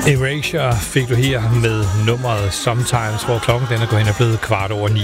Erasure fik du her med nummeret Sometimes, hvor klokken den er gået hen og blevet 9:15.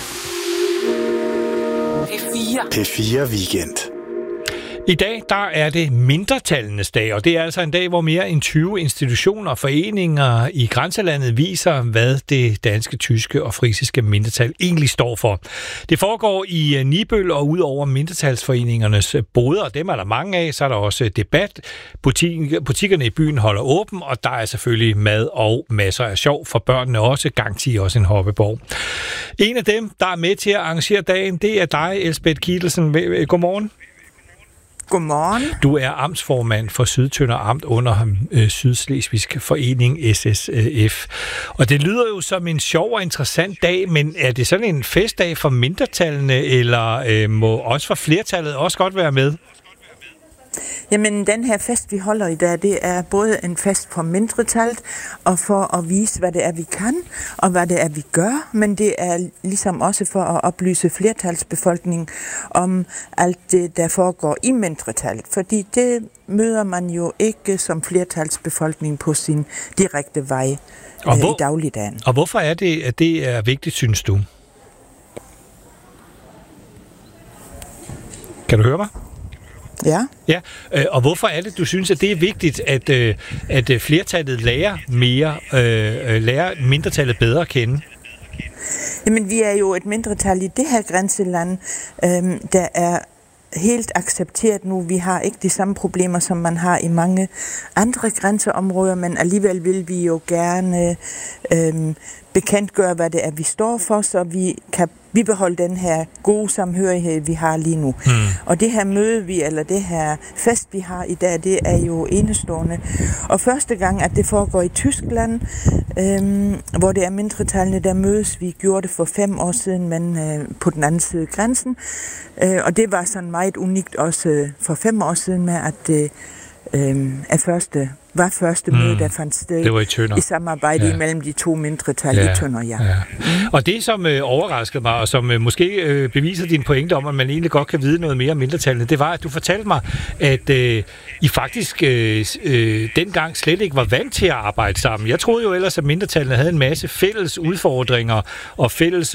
P4 Weekend. I dag der er det mindretallenes dag, og det er altså en dag, hvor mere end 20 institutioner og foreninger i grænselandet viser, hvad det danske, tyske og frisiske mindretal egentlig står for. Det foregår i Nibøl, og ud over mindretalsforeningernes boder, dem er der mange af, så er der også debat. Butikkerne i byen holder åben, og der er selvfølgelig mad og masser af sjov for børnene også, garanti også en hoppeborg. En af dem, der er med til at arrangere dagen, det er dig, Elsebeth Kiedelsen. Godmorgen. Godmorgen. Du er amtsformand for Sydtønder Amt under Sydslesvigsk Forening SSF. Og det lyder jo som en sjov og interessant dag, men er det sådan en festdag for mindretallene, eller må også for flertallet også godt være med? Jamen, den her fest, vi holder i dag, det er både en fest for mindretallet, og for at vise, hvad det er, vi kan, og hvad det er, vi gør, men det er ligesom også for at oplyse flertalsbefolkningen om alt det, der foregår i mindretallet, fordi det møder man jo ikke som flertalsbefolkning på sin direkte vej i dagligdagen. Og hvorfor er det, at det er vigtigt, synes du? Kan du høre mig? Ja. Ja, og hvorfor er det, du synes, at det er vigtigt, at flertallet lærer mindretallet bedre at kende? Jamen, vi er jo et mindretal i det her grænseland, der er helt accepteret nu. Vi har ikke de samme problemer, som man har i mange andre grænseområder, men alligevel vil vi jo gerne bekendtgøre, hvad det er, vi står for, så vi kan bibeholde den her gode samhørighed, vi har lige nu. Og det her møde, eller det her fest, vi har i dag, det er jo enestående. Og første gang, at det foregår i Tyskland, hvor det er mindretallene, der mødes. Vi gjorde det for 5 år siden, men på den anden side af grænsen. Og det var sådan meget unikt også for 5 år siden med, at det var første møde, der fandt sted i samarbejde imellem de to mindretal i Tønder. Ja. Og det, som overraskede mig, og som måske beviser din pointe om, at man egentlig godt kan vide noget mere om mindretallene, det var, at du fortalte mig, at I faktisk dengang slet ikke var vant til at arbejde sammen. Jeg troede jo ellers, at mindretallene havde en masse fælles udfordringer og fælles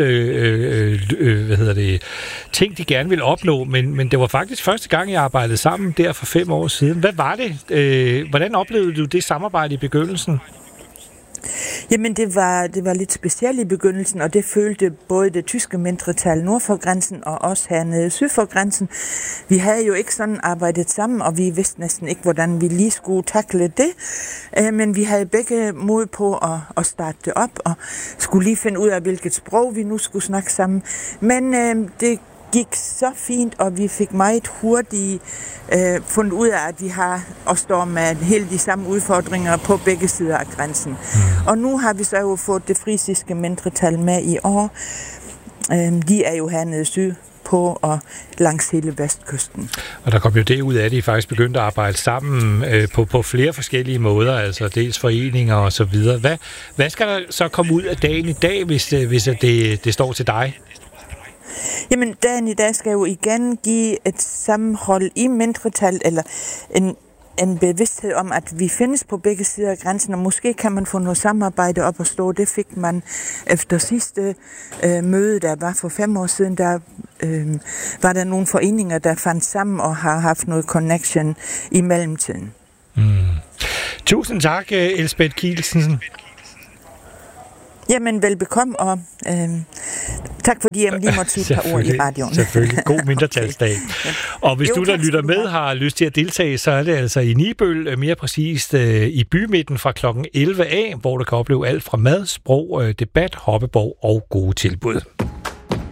ting, de gerne ville opnå, men det var faktisk første gang, jeg arbejdede sammen der for 5 år siden. Hvad var det? Hvordan oplevede du det samarbejde i begyndelsen? Jamen, det var lidt specielt i begyndelsen, og det følte både det tyske mindretal nord for grænsen og os hernede syd for grænsen. Vi havde jo ikke sådan arbejdet sammen, og vi vidste næsten ikke, hvordan vi lige skulle takle det. Men vi havde begge mod på at starte det op, og skulle lige finde ud af, hvilket sprog vi nu skulle snakke sammen. Men det gik så fint, og vi fik meget hurtigt fundet ud af, at vi har og står med helt de samme udfordringer på begge sider af grænsen. Og nu har vi så jo fået det frisiske mindretal med i år. De er jo hernede syd på og langs hele vestkysten. Og der kom jo det ud af, at I faktisk begyndte at arbejde sammen på flere forskellige måder, altså dels foreninger og så videre. Hvad skal der så komme ud af dagen i dag, hvis det står til dig? Jamen, dagen i dag skal jo igen give et sammenhold i mindretal, eller en bevidsthed om, at vi findes på begge sider af grænsen, og måske kan man få noget samarbejde op at stå. Det fik man efter sidste møde, der var for 5 år siden. Der var der nogle foreninger, der fandt sammen og har haft noget connection i mellemtiden. Tusind tak, Elsebeth Kiedelsen. Jamen, velbekomme, og tak fordi jeg lige måtte sige et par ord i radioen. Selvfølgelig. God mindretalsdag. Okay. Og hvis du, der lytter med, har lyst til at deltage, så er det altså i Nibøl, mere præcist i bymidten fra klokken 11 af, hvor du kan opleve alt fra mad, sprog, debat, hoppeborg og gode tilbud.